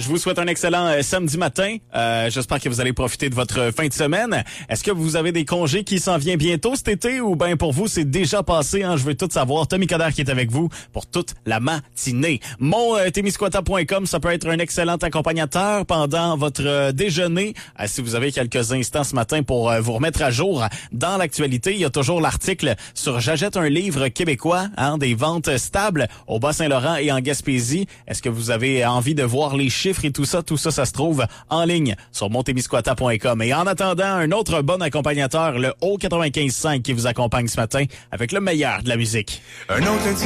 je vous souhaite un excellent samedi matin. J'espère que vous allez profiter de votre fin de semaine. Est-ce que vous avez des congés qui s'en viennent bientôt cet été ou bien pour vous, c'est déjà passé? Je veux tout savoir. Tommy Coderre qui est avec vous pour toute la matinée. Témiscouata.com, ça peut être un excellent accompagnateur pendant votre déjeuner. Si vous avez quelques instants ce matin pour vous remettre à jour dans l'actualité, il y a toujours l'article sur J'achète un livre québécois, des ventes stables au Bas-Saint-Laurent et en Gaspésie. Est-ce que vous avez envie de voir les chiffres et tout ça? Tout ça, ça se trouve en ligne sur montémiscouata.com. Et en attendant, un autre bon accompagnateur, le O95.5 qui vous accompagne ce matin avec le meilleur de la musique. Un autre lundi